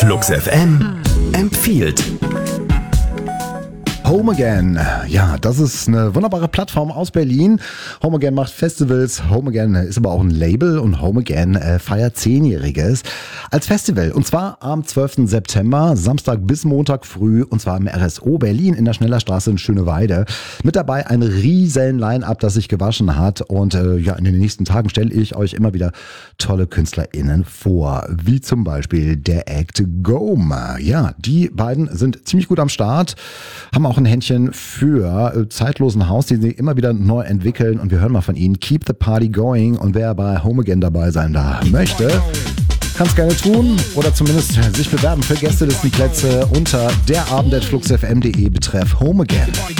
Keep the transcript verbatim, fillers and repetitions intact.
Flux F M empfiehlt. Home Again, ja, das ist eine wunderbare Plattform aus Berlin. Home Again macht Festivals, Home Again ist aber auch ein Label und Home Again äh, feiert Zehnjähriges als Festival. Und zwar am zwölften September, Samstag bis Montag früh, und zwar im R S O Berlin in der Schnellerstraße in Schöneweide. Mit dabei ein riesen Line-Up, das sich gewaschen hat. Und äh, ja, in den nächsten Tagen stelle ich euch immer wieder tolle KünstlerInnen vor, wie zum Beispiel der Act Goma. Ja, die beiden sind ziemlich gut am Start, haben auch ein Händchen für äh, zeitlosen Haus, den sie immer wieder neu entwickeln, und wir hören mal von ihnen. Keep the Party Going, und wer bei Home Again dabei sein da möchte, kann es gerne tun oder zumindest sich bewerben für Gästelistenplätze unter derabend at fluxfm punkt de betreff Home Again.